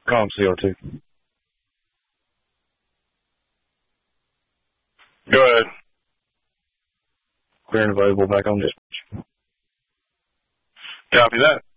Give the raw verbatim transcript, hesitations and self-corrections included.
Com C R two. Go ahead. Clear and available back on dispatch. Copy that.